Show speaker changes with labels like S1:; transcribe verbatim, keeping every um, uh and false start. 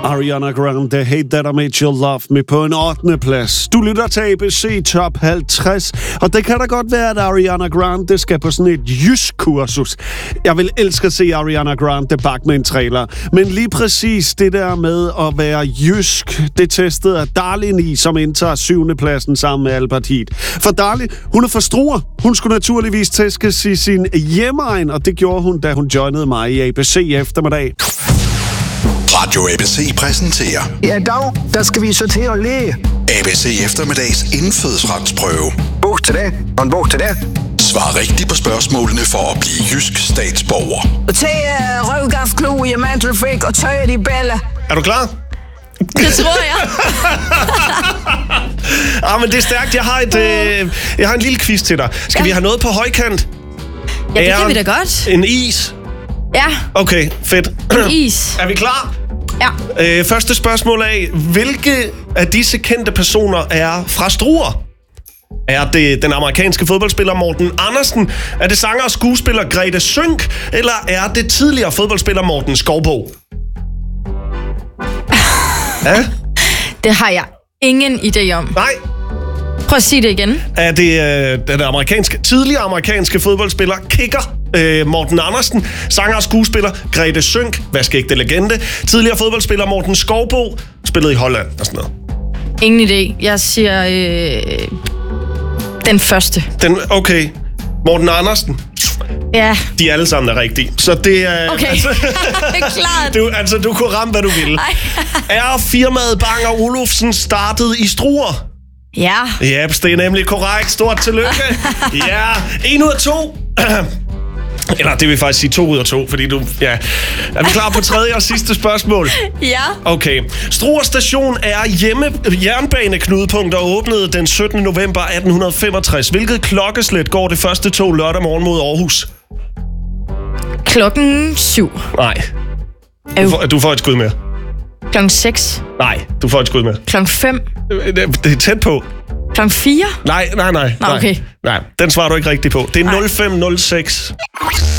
S1: Ariana Grande, Hey That I Made You Love Me på en ottende plads. Du lytter til A B C Top halvtreds, og det kan da godt være, at Ariana Grande skal på sådan et jysk kursus. Jeg vil elske at se Ariana Grande bag med en trailer, men lige præcis det der med at være jysk, det testede af Darlin i, som indtager syvende pladsen sammen med Albert Heat. For Darlin, hun er fra Struer. Hun skulle naturligvis tæskes i sin hjemmeegn, og det gjorde hun, da hun joinede mig i A B C eftermiddag.
S2: Radio A B C præsenterer.
S3: Ja, dag, der skal vi så til at læge.
S2: A B C eftermiddags indfødsretsprøve.
S3: Bog til det, og en bog til det.
S2: Svar rigtigt på spørgsmålene for at blive jysk statsborger.
S3: Tag uh, røvgafklo i mantelfæk og tøj de baller.
S1: Er du klar?
S4: Det tror jeg.
S1: Ah, men det er stærkt. Jeg har, et, øh, jeg har en lille quiz til dig. Skal ja. vi have noget på højkant?
S4: Ja, det kan vi da godt.
S1: En is?
S4: Ja.
S1: Okay, fedt.
S4: En is.
S1: Er vi klar?
S4: Ja.
S1: Øh, første spørgsmål af. Hvilke af disse kendte personer er fra Struer? Er det den amerikanske fodboldspiller Morten Andersen? Er det sanger og skuespiller Grete Sønck? Eller er det tidligere fodboldspiller Morten Skovbo? Ja?
S4: Det har jeg ingen idé om.
S1: Nej.
S4: Prøv at sige det igen.
S1: Er det øh, den amerikanske, tidligere amerikanske fodboldspiller, kicker øh, Morten Andersen, sanger og skuespiller Grete Sønck, vaskægte legende, tidligere fodboldspiller Morten Skovbo, spillede i Holland og sådan noget?
S4: Ingen idé. Jeg siger øh, den første.
S1: Den, okay. Morten Andersen.
S4: Ja.
S1: De alle sammen er rigtige. Så det er...
S4: Okay,
S1: altså,
S4: det er klart.
S1: Du, altså, du kunne ramme, hvad du ville. Er firmaet Bang og Olufsen startet i Struer?
S4: Ja.
S1: Ja, det er nemlig korrekt. Stort tillykke. Ja, en ud af to. Eller det vil faktisk sige to ud af to, fordi du... Ja. Er vi klar på tredje og sidste spørgsmål?
S4: Ja.
S1: Okay. Struer Station er hjemme jernbaneknudepunkt og åbnede den syttende november atten femogtres. Hvilket klokkeslæt går det første tog lørdag morgen mod Aarhus?
S4: Klokken syv.
S1: Nej. Du får, du får et skud mere.
S4: Klokken seks.
S1: Nej, du får et skud mere.
S4: Klokken fem.
S1: Det, det er tæt på.
S4: Klokken fire.
S1: Nej, nej, nej.
S4: Nå, okay.
S1: Nej, den svarer du ikke rigtigt på. Det er nul fem nul seks.